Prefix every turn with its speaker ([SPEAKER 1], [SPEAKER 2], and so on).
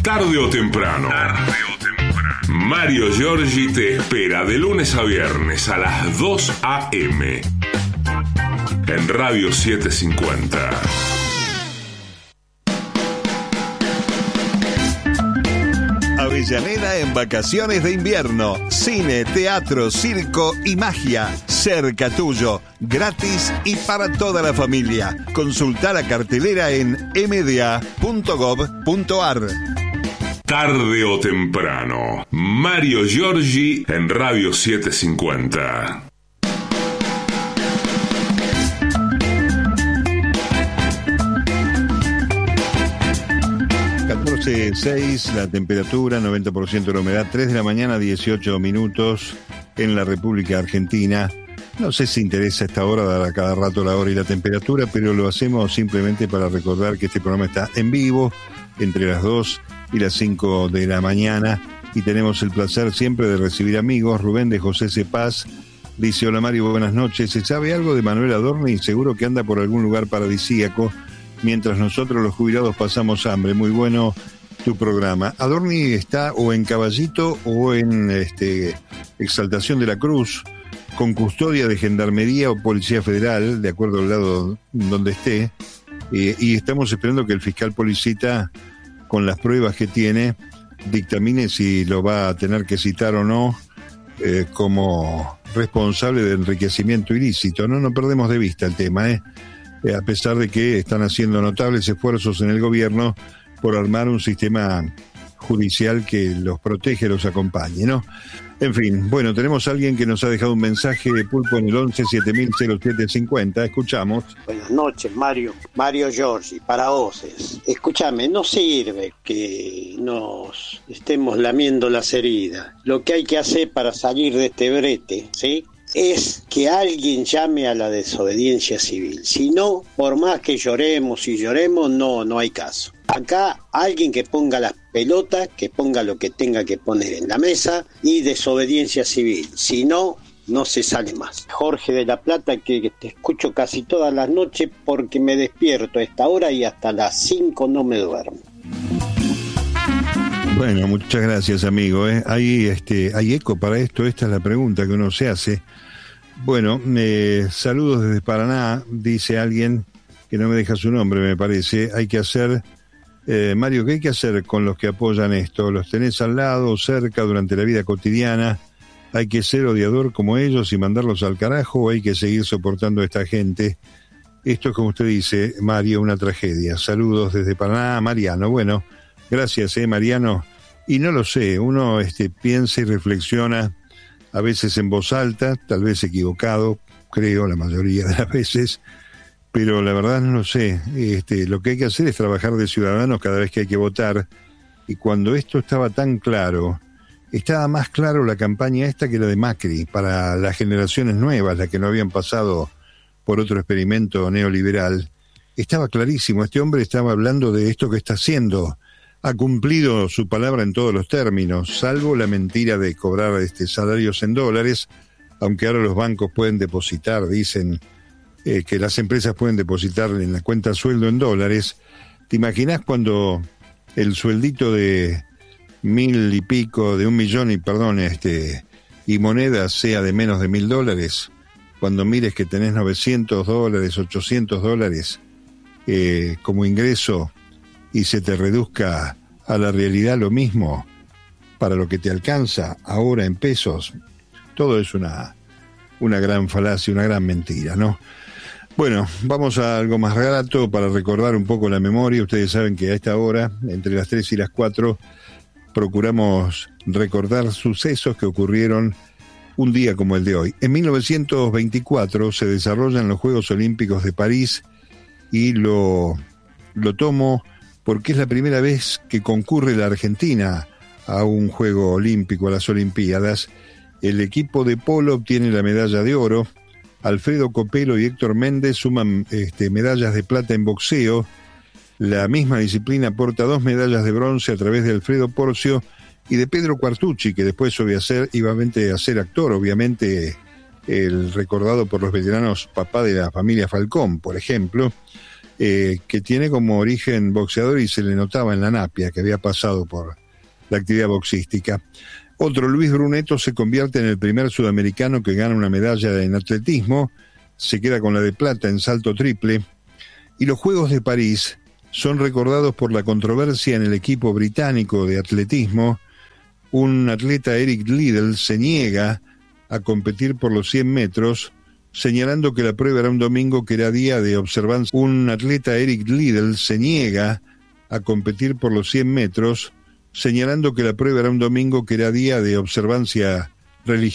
[SPEAKER 1] Tarde o temprano. Mario Giorgi te espera de lunes a viernes a las 2 a.m. en Radio 750.
[SPEAKER 2] Avellaneda en vacaciones de invierno. Cine, teatro, circo y magia. Cerca tuyo. Gratis y para toda la familia. Consulta la cartelera en mda.gov.ar.
[SPEAKER 1] Tarde o temprano. Mario Giorgi en Radio 750.
[SPEAKER 2] 14:06, la temperatura, 90% de la humedad, 3 de la mañana, 18 minutos en la República Argentina. No sé si interesa a esta hora dar a cada rato la hora y la temperatura, pero lo hacemos simplemente para recordar que este programa está en vivo entre las 2 y las 5 de la mañana y tenemos el placer siempre de recibir amigos. Rubén de José Cepaz dice: hola Mario, buenas noches. ¿Se sabe algo de Manuel Adorni? Seguro que anda por algún lugar paradisíaco mientras nosotros los jubilados pasamos hambre. Muy bueno tu programa. Adorni está o en Caballito o en Exaltación de la Cruz, con custodia de Gendarmería o Policía Federal, de acuerdo al lado donde esté, y estamos esperando que el fiscal Policita, con las pruebas que tiene, dictamine si lo va a tener que citar o no como responsable de enriquecimiento ilícito. No perdemos de vista el tema, a pesar de que están haciendo notables esfuerzos en el gobierno por armar un sistema judicial que los protege, los acompañe, ¿no? En fin, bueno, tenemos a alguien que nos ha dejado un mensaje de Pulpo en el 11-7000-0750. Escuchamos.
[SPEAKER 3] Buenas noches, Mario. Mario Giorgi, para voces. Escúchame, no sirve que nos estemos lamiendo las heridas. Lo que hay que hacer para salir de este brete, ¿sí?, es que alguien llame a la desobediencia civil. Si no, por más que lloremos y lloremos, no hay caso. Acá alguien que ponga las pelotas, que ponga lo que tenga que poner en la mesa, y desobediencia civil. Si no, no se sale más. Jorge de La Plata, que te escucho casi todas las noches porque me despierto a esta hora y hasta las 5 no me duermo.
[SPEAKER 2] Bueno, muchas gracias, amigo. ¿Hay eco para esto? Esta es la pregunta que uno se hace. Bueno, saludos desde Paraná, dice alguien que no me deja su nombre, me parece. Hay que hacer, Mario, ¿qué hay que hacer con los que apoyan esto? ¿Los tenés al lado, cerca, durante la vida cotidiana? ¿Hay que ser odiador como ellos y mandarlos al carajo o hay que seguir soportando a esta gente? Esto es, como usted dice, Mario, una tragedia. Saludos desde Paraná, Mariano. Bueno, gracias, Mariano. Y no lo sé, uno piensa y reflexiona a veces en voz alta, tal vez equivocado, creo, la mayoría de las veces, pero la verdad no lo sé. Lo que hay que hacer es trabajar de ciudadanos cada vez que hay que votar, y cuando esto estaba tan claro, estaba más claro la campaña esta que la de Macri, para las generaciones nuevas, las que no habían pasado por otro experimento neoliberal, estaba clarísimo. Este hombre estaba hablando de esto que está haciendo. Ha cumplido su palabra en todos los términos, salvo la mentira de cobrar salarios en dólares, aunque ahora los bancos pueden depositar, dicen que las empresas pueden depositar en la cuenta sueldo en dólares. ¿Te imaginas cuando el sueldito de 1.000 y pico, de 1 millón y monedas sea de menos de $1.000? Cuando mires que tenés $900, $800 como ingreso, y se te reduzca a la realidad lo mismo para lo que te alcanza ahora en pesos, todo es una gran falacia, una gran mentira, ¿no? Bueno, vamos a algo más grato para recordar un poco la memoria. Ustedes saben que a esta hora, entre las 3 y las 4, procuramos recordar sucesos que ocurrieron un día como el de hoy. En 1924 se desarrollan los Juegos Olímpicos de París y lo tomo porque es la primera vez que concurre la Argentina a un juego olímpico, a las Olimpiadas. El equipo de polo obtiene la medalla de oro. Alfredo Copelo y Héctor Méndez suman medallas de plata en boxeo. La misma disciplina aporta 2 medallas de bronce a través de Alfredo Porcio y de Pedro Quartucci, que después iba a ser actor, obviamente el recordado por los veteranos papá de la familia Falcón, por ejemplo. que tiene como origen boxeador y se le notaba en la napia que había pasado por la actividad boxística. Otro, Luis Brunetto, se convierte en el primer sudamericano que gana una medalla en atletismo, se queda con la de plata en salto triple. Y los Juegos de París son recordados por la controversia en el equipo británico de atletismo. Un atleta, Eric Liddell, se niega a competir por los 100 metros, señalando que la prueba era un domingo que era día de observancia. Un atleta, Eric Liddell, se niega a competir por los 100 metros, señalando que la prueba era un domingo que era día de observancia religiosa.